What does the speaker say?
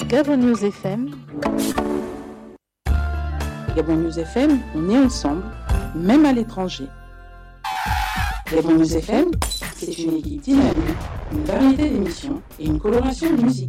Gabon News FM. Gabon News FM, on est ensemble, même à l'étranger. Gabon News FM, c'est une équipe dynamique, une variété d'émissions et une coloration de musique.